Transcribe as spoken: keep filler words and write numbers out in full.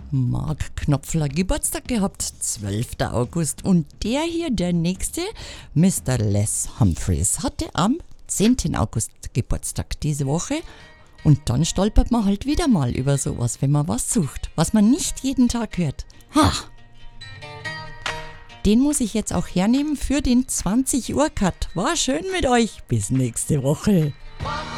Mark Knopfler Geburtstag gehabt, zwölfter August. Und der hier, der nächste, Mister Les Humphreys, hatte am zehnten August Geburtstag diese Woche. Und dann stolpert man halt wieder mal über sowas, wenn man was sucht, was man nicht jeden Tag hört. Ha! Den muss ich jetzt auch hernehmen für den zwanzig Uhr Cut. War schön mit euch. Bis nächste Woche.